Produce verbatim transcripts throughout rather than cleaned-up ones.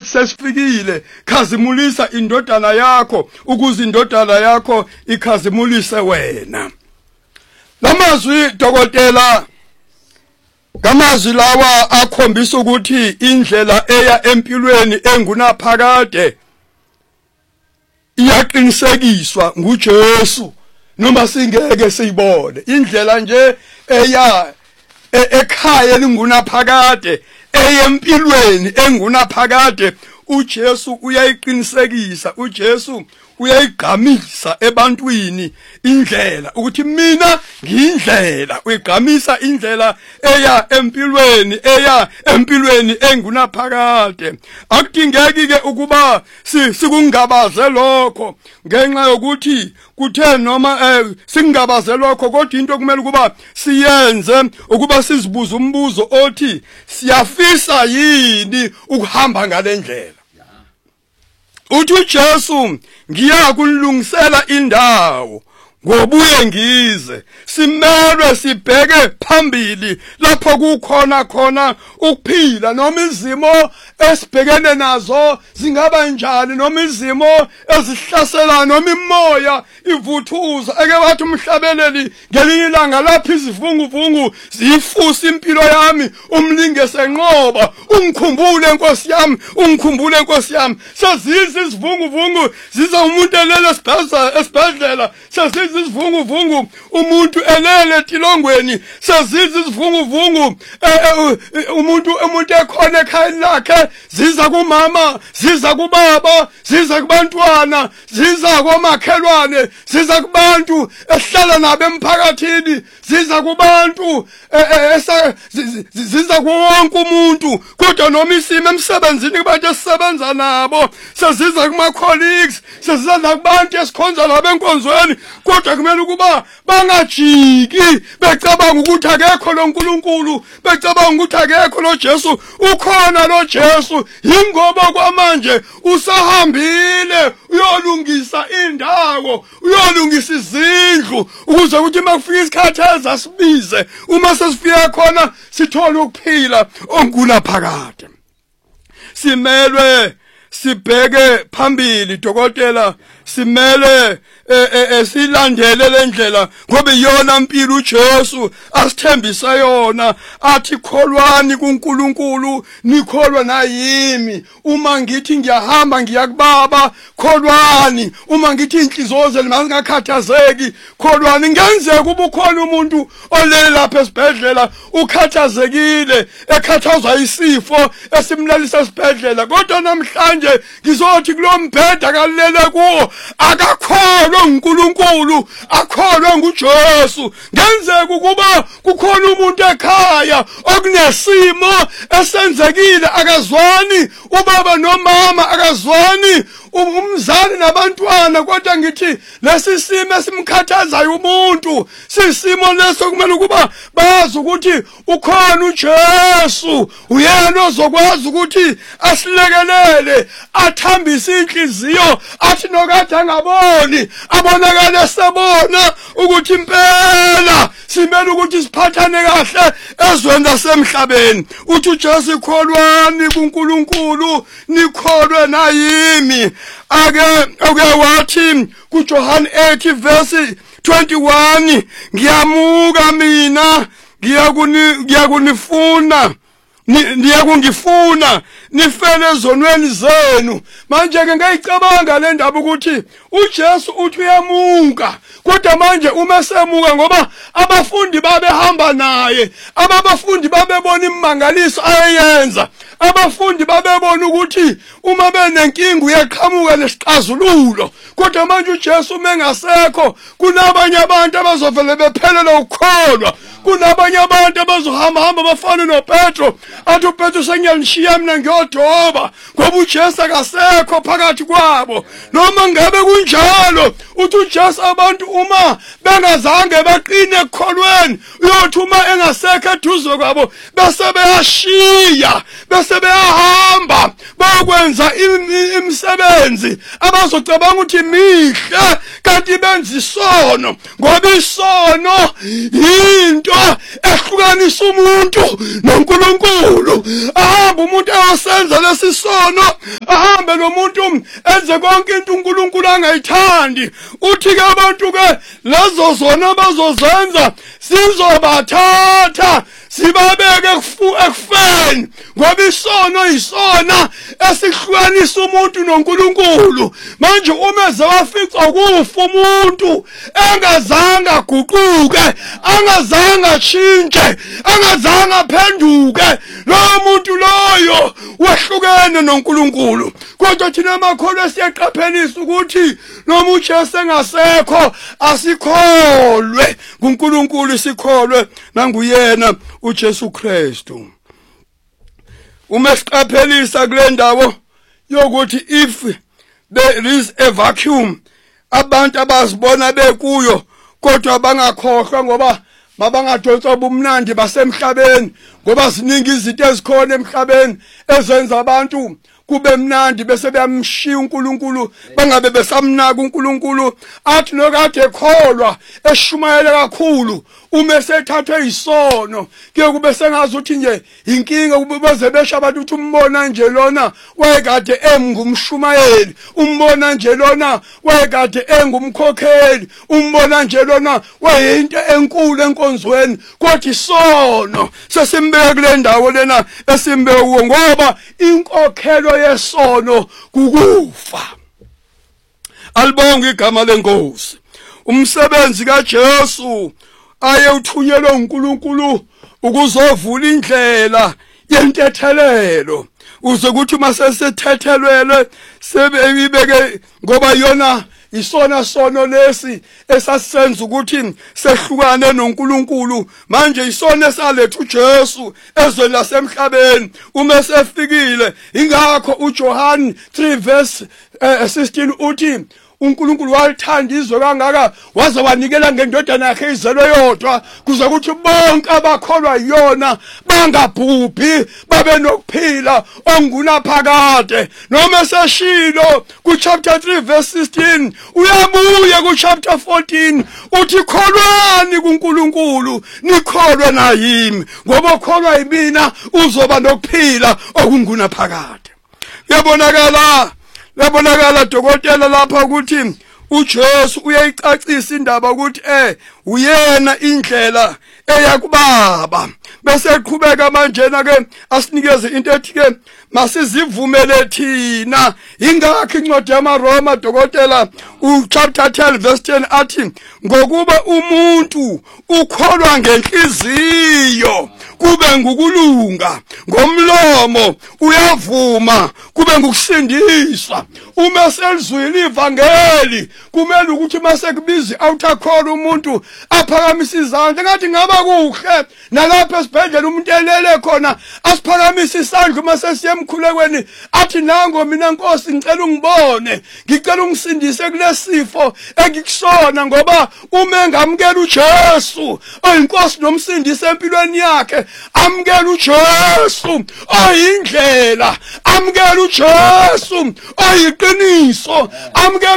isikhathi sesifikile, khazimulisa indodana yakho ukuze indodana yakho ikhazimulise wena. Lamazwi dokotela ngamazwi lawa akhombisa ukuthi indlela eya empilweni engunaphakade iyaqinisekiswa nguJesu noma singeke siyibone. Indlela nje eya ekhaya elingunaphakade eyempilweni engunaphakade uJesu uyayiqinisekisa. uJesu uyayigqamisa ebantwini indlela ukuthi mina ngiyindlela. Uyigqamisa indlela eya empilweni eya empilweni engunaphakade. Akudingeki ke ukuba sikungabaze lokho ngenxa yokuthi kuthe noma eh singabaze lokho, kodwa into kumele ukuba siyenze ukuba sizibuza umbuzo othi siyafisa yini ukuhamba ngale ndlela. Uthi uJesu ngiya kulungisela indawo ngobuye ngize, simelwe sibheke phambili lapho kukhona khona ukuphila. Noma izimo esibhekene nazo zingaba njani, noma izimo ezihlasela, noma imoya ivuthuza eke wathi umhlabeleli ngelinye ilanga lapho izivunguvungu ziyifusa impilo yami, umlinge senqoba, ungikhumbule Nkosi yami, ungikhumbule Nkosi yami. Sezizi izivunguvungu ziza umuntu elele esibhedlela, sezizi izivunguvungu umuntu elele etilongweni, sezizi izivunguvungu umuntu umuntu ekhona ekhayeni lakhe, ziza kumama, ziza kubaba, ziza kubantwana, ziza komakhelwane, ziza kubantu esihlala nabo emphakathini, ziza kubantu ziza kuwonke umuntu. Kodwa noma isimo emsebenzini kubantu esisebenza nabo, seziza kuma colleagues, seziza nakubantu esikhonza nabo enkonzweni, kodwa kumele ukuba bangajiki becabanga ukuthi akekho lo Nkulunkulu, becabanga ukuthi akekho lo Jesu. Ukhona lo Jesu, yingoba kwamanje usahambile uyolungisa indawo, uyolungisa izindlu ukuze ukuthi makufika isikhathi ezasibize, uma sesifika khona sithole ukuphila ongunaphakade. Simelwe sibheke phambili dokotela, simele silandele lendlela ngoba iyona impilo uJesu asithembisa yona. Athi kholwani kuNkulunkulu nikholwa nayimi. Uma ngithi ngiyahamba ngiya kuBaba, kholwani. Uma ngithi inhliziyo zenu mazingakhathazeki, kholwani. Ngenzeka kuba ukhona umuntu olele lapha esibhedlela ukhathazekile, ekhathazwa isifo esimlalisa esibhedlela, kodwa namhlanje ngizothi kulo mbheda kalele kuwo akakholwa uNkulunkulu, akholwa nguJesu. Ngenzeka ukuba kukhona umuntu ekhaya okunesimo esenzekile, akazwani ubaba nomama, akazwani umzali nabantwana, kodwa ngithi lesi simo esimkhathazayo umuntu sisimo leso kumele ukuba bazi ukuthi ukhona uJesu, uyena ozokwazi ukuthi asilekelele, athambise inhliziyo, athi nokade angaboni abonakala sebona ukuthi impela simele ukuthi siphathane kahle ezweni lasemhlabeni. Uthi uJesu ikholwani kuNkulunkulu nikholwe nayimi. Ake ake wathi kuJohn eight verse twenty-one, ngiyamuka mina ngiyakuni ngiyakunifuna niyakungifuna nifele ezonweni zenu. Manje ke ngiyicabanga le ndaba ukuthi uJesu uthi uyamuka, kodwa manje uma semuka ngoba abafundi babehamba naye, ababafundi babebona imangaliso ayenza, abafundi babebona ukuthi uma benenkinga uyaqhamuka nesixazululo, kodwa manje uJesu mengasekho kunabanye abantu abazovele bephelela ukukholwa, kunabanye abantu abazohamba hamba bafana noPetro, athi uPetro sengiyanishiya mina ngiyodoba ngoba uJesu akasekho phakathi kwabo. Noma ngabe kunjalo uthi uJesu abantu uma bengazange baqine ekukholweni, uyothi uma engasekho eduze kwabo bese beyashiya, bese bese beyahamba bakwenza imisebenzi abazocabanga ukuthi mihle kanti benza isono, ngoba isono into ehlukanisa umuntu noNkulunkulu. Ahamba umuntu ayosenza lesisono, ahambe lo muntu enze konke into uNkulunkulu angayithandi. Uthi ke abantu ke lezo zona bazozenza sizobathatha sibabeke ekufeni, ngoba isono isona esihlukanisa umuntu noNkulunkulu. Manje uma ezawafica kufa umuntu engazange aguquke, angazange atshintshe, angazange aphenduke, lowo muntu loyo wehlukene noNkulunkulu. Kodwa thina amakholwa siyaqaphelisa ukuthi noma uJesu engasekho asikholwe kuNkulunkulu, sikholwe nanguyena uJesu Kristu. Uma siqaphelisa kule ndawo yokuthi if there is a vacuum, abantu abazibona bekuyo kodwa bangakhohlwa ngoba mabangadonsa ubumnandi basemhlabeni, ngoba ziningi izinto ezikhona emhlabeni ezenza abantu kube mnandi bese beyamshiya uNkulunkulu, bangabe besamnaka uNkulunkulu. Athi nokade ekholwa eshumayela kakhulu uma esethathwe isono ke kube sengazi ukuthi nje inkinga kubeze besha abantu ukuthi umbona nje lona wayekade engumshumayeli, umbona nje lona wayekade engumkhokheli, umbona nje lona wayinto enkulu enkonzweni, kodwa isono sesimbeke kule ndawo lena esimbeke kuwo, ngoba inkokhelo yesono kukufa. Alibonge igama lenkosi. Umsebenzi kaJesu aye uthunyelwe uNkulunkulu ukuzovula indlela yentethelelo, uze kuthi mase sethethelwele sebeyibeke, ngoba yona isona sono lesi esasisenza ukuthi sehlukane noNkulunkulu. Manje isona esaletha uJesu ezweni lasemhlabeni uma sefikile. Ingakho uJohn three verse sixteen uthi uNkulunkulu walithanda izwe kangaka waze wanikela ngendodana yakhe izelwe yodwa, kuze kuthi bonke abakholwa yona bangabhubhi babe nokuphila ongunaphakade. Noma seshilo ku chapter three verse sixteen uyabuya ku chapter fourteen uthi kholwani kuNkulunkulu nikholwe nayimi, ngoba ukholwa yimina uzoba nokuphila okungunaphakade. Yabonakala Labonakala dokotela lapha ukuthi uJesu uyayicacisa indaba ukuthi eh uyena indlela eya kuBaba. Bese eqhubeka manje na ke asinikeze into ethi ke masizivumele thina. Ingakho incwadi yamaRoma dokotela u chapter ten verse ten athi ngokuba umuntu ukholwa ngenhliziyo kube ngukulunga, ngomlomo uyavuma kube ngukusindiswa. Uma selizwile ivangeli kumele ukuthi mase kubizi outer call umuntu aphakamise izandla, ngathi ngaba kuhle nalapha esibhedlela umuntu elele khona asiphakamise isandla mase siyemkhulekweni athi nango mina Nkosi ngicela ungibone, ngicela ungisindise kulesifo engikusona, ngoba uma engamukela uJesu oyinkosi nomsindisi empilweni yakhe, amukela uJesu oyindlela, amukela uJesu oyiqiniso, amukela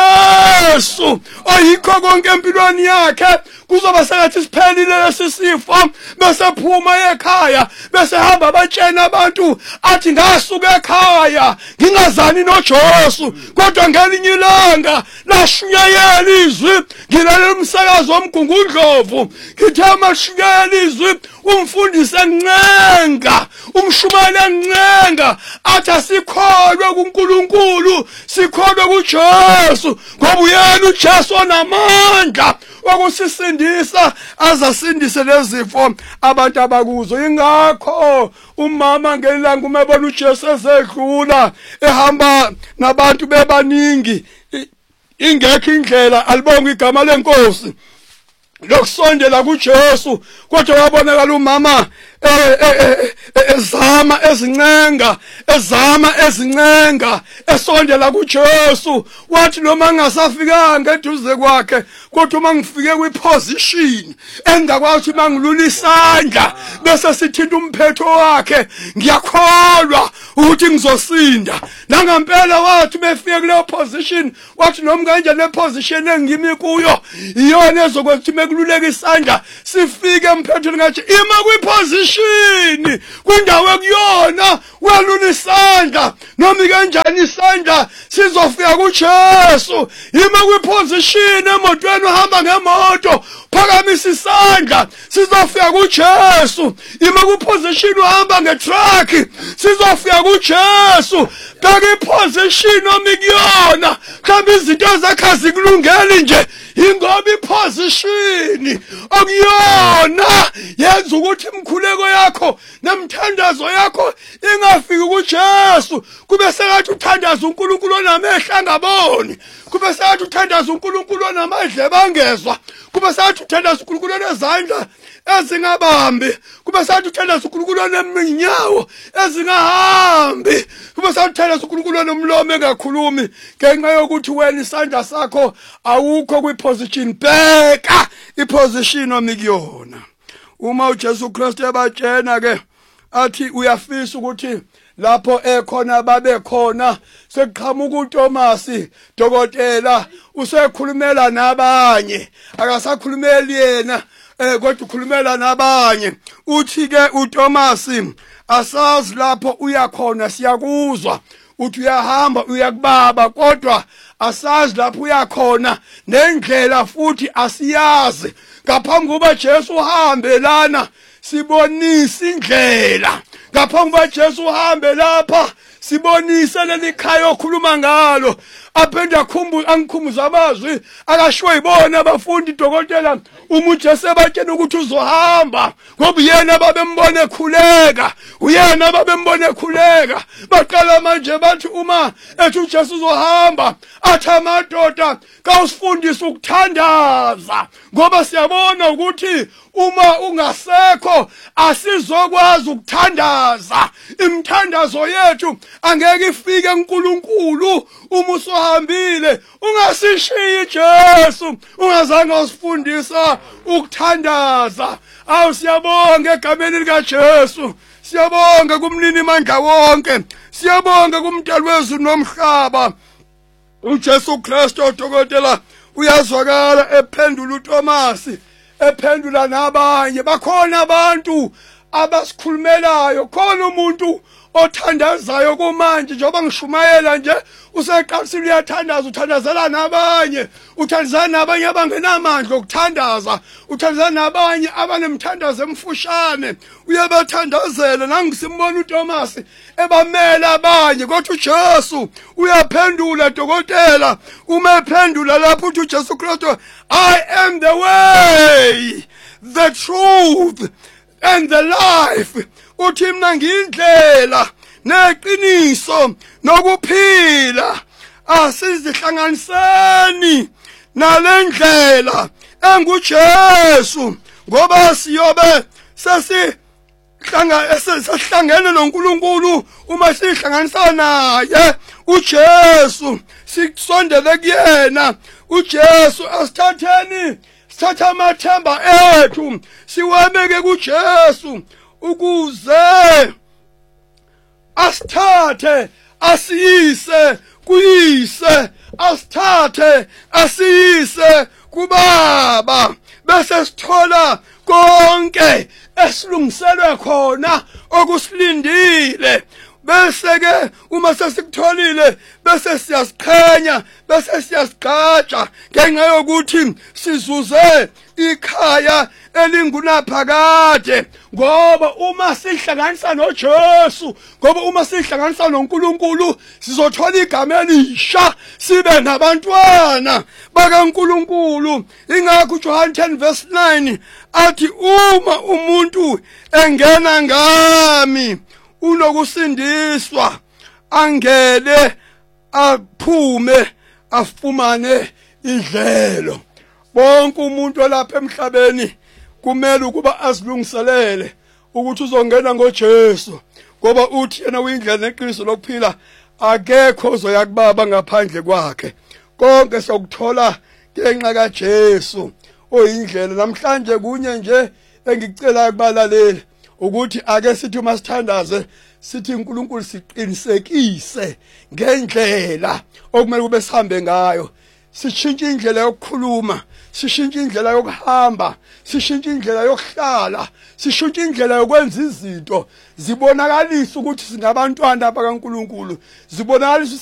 uJesu oyikho konke empilweni yakhe, kuzoba sengathi siphelile lesi sifo. Bese phuma ekhaya bese hamba abatshena abantu athi ngasuka ekhaya ngingazani noJesu, kodwa ngelinye ilanga lashunyayela izwi ngilalela umsakazo womgungundlovu, ngithe mashunyayela izwi umfundisi encenga, umshumayeli encenga athi asikholwe kuNkulunkulu, sikholwe kuJesu, ngoba uyena uJesu onamandla okusisindisa azasindise lezifo abantu abakuzo. Ingakho umama ngelanga umebona uJesu ezedlula ehamba nabantu bebaningi ingekho indlela, alibonga igama lenkosi, lokusondela kuJesu, kodwa wabonakala umama ezama ezincenga ezama ezincenga esondela kuJesu wathi noma ngasafikanga eduze kwakhe kodwa uma ngifike kwiposition engakwazi mangilula isandla bese sithinta umphetho wakhe ngiyakholwa ukuthi ngizosinda nangempela wathi befike kuleyo position wathi noma kanjani le position engimi kuyo iyona ezokwenza mekululeka isandla sifike emphethweni ngathi ima kwiposition kwindawo ekuyona welula isandla noma kanjani isandla sizofika kuJesu ima kwiposition emotweni uhamba ngemoto phakamisa isandla sizofika kuJesu ima kwiposition uhamba ngetruck sizofika kuJesu bheka iposition omikuyona mhlawumbe izinto zakhe zikulungele nje ingoba iposition okuyona yenza ukuthi imkhuleko yakho nemthandazo yakho ingafiki kuJesu kube sengathi uthandaza uNkulunkulu onamehla angaboni kube sengathi uthandaza uNkulunkulu onamadlebe angezwa kube sengathi uthandaza uNkulunkulu onezandla ezingabambi kube sengathi uthandaza uNkulunkulu oneminyawo ezingahambi kube sengathi uthandaza uNkulunkulu onomlomo engakhulumi ngenxa yokuthi wena isandla sakho awukho kwiposition bheka iposition omikuyona. Uma uJesu Kristu ebatshena ke athi uyafisa ukuthi lapho ekhona babe khona sekuqhamuka uThomas dokotela usekhulumela nabanye akasakhulumeli yena eh kodwa ukhulumela nabanye uthi ke uThomas asazi lapho uyakhona siyakuzwa uthi uyahamba uyakubaba kodwa asazi lapho uyakhona nendlela futhi asiyazi ngaphambi kuba Jesu uhambe lana sibonisa indlela ngaphambi kuba Jesu uhambe lapha sibonise leli khaya okhuluma ngalo aphenda akhumbuza angikhumbuza amazwi akashiwe ibona abafundi dokotela uma uJesu ebatshena ukuthi uzohamba ngoba yena babembona ekhuleka uyena babembona ekhuleka baqala manje bathi uma ethi uJesu uzohamba athi amadoda kawusifundisa ukuthandaza ngoba siyabona ukuthi uma ungasekho asizokwazi ukuthandaza imthandazo yethu angeke ifike kuNkulunkulu uma usohambile ungasishiyi Jesu ungazange usifundisa ukuthandaza. Awu siyabonga egameni lika Jesu siyabonga kumnini mandla wonke siyabonga kumdali wezulu nomhlaba uJesu Kristu dokotela uyazwakala ephendula uThomas ephendula nabanye bakhona abantu abasikhulumelayo khona umuntu othandazayo kumanje njengoba ngishumayela nje useqalisile uyathandaza uthandazela nabanye uthandazana nabanye abangenamandla okuthandaza uthandazana nabanye abanemthandazo emfushane uyabathandazela nangisimbona uThomas ebamela abanye kodwa uJesu uyaphendula dokotela uma ephendula lapho uthi uJesu Kristu I am the way the truth and the life uthi mina ngiyindlela neqiniso nokuphila asizihlanganiseni nalendlela enguJesu ngoba siyobe sesihlanga sesihlangene noNkulunkulu uma sihlanganisa naye uJesu sikusondele kuyena uJesu asithatheni sithatha amathemba ethu siwabeke kuJesu ukuze asithathe asiyise kuyise asithathe asiyise kubaba bese sithola konke esilungiselwe khona okusilindile bese ke uma sesikutholile bese siyasiqhenya bese siyasigqaja ngenxa yokuthi sizuze ikhaya elingunaphakade ngoba uma sihlanganisa noJesu ngoba uma sihlanganisa noNkulunkulu sizothola igama elisha sibe nabantwana bakaNkulunkulu. Ingakho uJohn ten verse nine athi uma umuntu engena ngami unokusindiswa angele aphume afumane idlelo. Bonke umuntu olapha emhlabeni kumele ukuba azilungiselele ukuthi uzongena ngoJesu ngoba uthi yena uyindlela neqiniso lokuphila akekho ozoya kubaba ngaphandle kwakhe konke sokuthola ngenxa kaJesu oyindlela namhlanje kunye nje engicela kubalaleli ukuthi ake sithi uma sithandaze sithi uNkulunkulu siqinisekise ngendlela okumele kube sihambe ngayo sishintshe indlela yokukhuluma sishintshe indlela yokuhamba sishintshe indlela yokuhlala sishintshe indlela yokwenza izinto zibonakalisa ukuthi singabantwana bakaNkulunkulu zibonakalisa